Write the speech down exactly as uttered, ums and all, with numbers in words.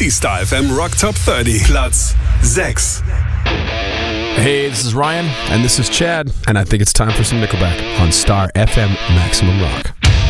Die Star F M Rock Top thirty. Platz sechs. Hey, this is Ryan, and this is Chad, and I think it's time for some Nickelback on Star F M Maximum Rock.